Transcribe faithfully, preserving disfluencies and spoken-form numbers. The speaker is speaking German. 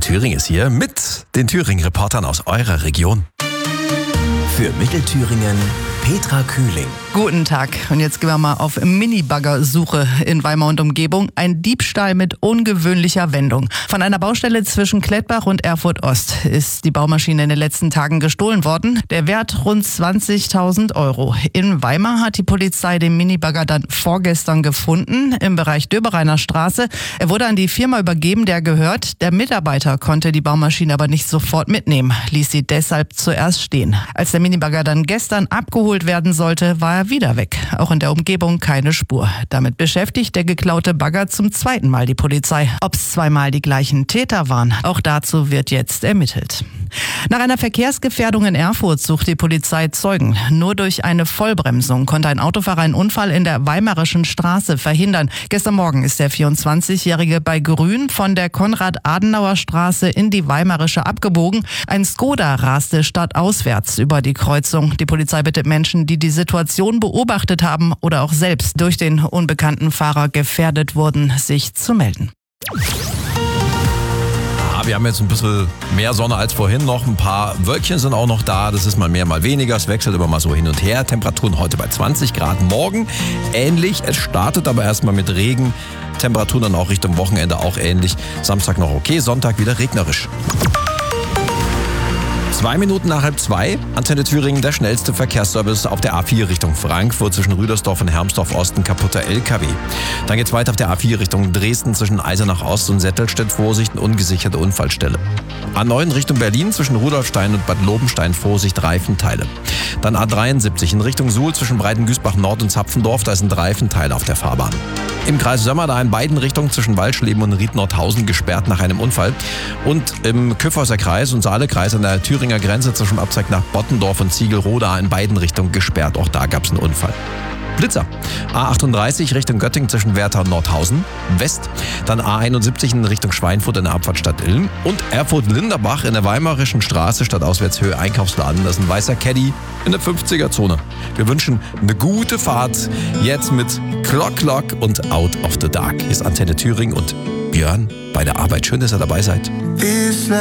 Thüringen ist hier mit den Thüringen-Reportern aus eurer Region. Für Mittelthüringen Petra Kühling. Guten Tag. Und jetzt gehen wir mal auf Mini-Bagger-Suche in Weimar und Umgebung. Ein Diebstahl mit ungewöhnlicher Wendung. Von einer Baustelle zwischen Klettbach und Erfurt Ost ist die Baumaschine in den letzten Tagen gestohlen worden. Der Wert rund zwanzigtausend Euro. In Weimar hat die Polizei den Mini-Bagger dann vorgestern gefunden im Bereich Döbereiner Straße. Er wurde an die Firma übergeben, der gehört. Der Mitarbeiter konnte die Baumaschine aber nicht sofort mitnehmen, ließ sie deshalb zuerst stehen. Als der Mini-Bagger dann gestern abgeholt werden sollte, war er wieder weg. Auch in der Umgebung keine Spur. Damit beschäftigt der geklaute Bagger zum zweiten Mal die Polizei. Ob es zweimal die gleichen Täter waren, auch dazu wird jetzt ermittelt. Nach einer Verkehrsgefährdung in Erfurt sucht die Polizei Zeugen. Nur durch eine Vollbremsung konnte ein Autofahrer einen Unfall in der Weimarischen Straße verhindern. Gestern Morgen ist der vierundzwanzigjährige bei Grün von der Konrad-Adenauer-Straße in die Weimarische abgebogen. Ein Skoda raste stadtauswärts über die Kreuzung. Die Polizei bittet Menschen, die die Situation beobachtet haben oder auch selbst durch den unbekannten Fahrer gefährdet wurden, sich zu melden. Wir haben jetzt ein bisschen mehr Sonne als vorhin noch. Ein paar Wölkchen sind auch noch da. Das ist mal mehr, mal weniger. Es wechselt immer mal so hin und her. Temperaturen heute bei zwanzig Grad. Morgen ähnlich. Es startet aber erstmal mit Regen. Temperaturen dann auch Richtung Wochenende auch ähnlich. Samstag noch okay, Sonntag wieder regnerisch. Zwei Minuten nach halb zwei, Antenne Thüringen, der schnellste Verkehrsservice auf der A vier Richtung Frankfurt zwischen Rüdersdorf und Hermsdorf Osten, kaputter L K W. Dann geht's weiter auf der A vier Richtung Dresden zwischen Eisenach Ost und Settelstedt, Vorsicht, ungesicherte Unfallstelle. A neun Richtung Berlin zwischen Rudolfstein und Bad Lobenstein, Vorsicht, Reifenteile. Dann A dreiundsiebzig in Richtung Suhl zwischen Breitengüßbach Nord und Zapfendorf, da sind Reifenteile auf der Fahrbahn. Im Kreis Sömmer da in beiden Richtungen zwischen Waldschleben und Ried-Nordhausen gesperrt nach einem Unfall. Und im Kyffhäuser Kreis und Saalekreis an der Thüringer Grenze zwischen Abzweig nach Bottendorf und Ziegelroda in beiden Richtungen gesperrt. Auch da gab es einen Unfall. Blitzer. A achtunddreißig Richtung Göttingen zwischen Werther und Nordhausen West. Dann A einundsiebzig in Richtung Schweinfurt in der Abfahrt Stadt Ilm. Und Erfurt-Linderbach in der Weimarischen Straße stadtauswärtshöhe Einkaufsladen. Das ist ein weißer Caddy in der fünfziger-Zone. Wir wünschen eine gute Fahrt. Jetzt mit Clock Clock und Out of the Dark. Hier ist Antenne Thüringen und Björn bei der Arbeit. Schön, dass ihr dabei seid.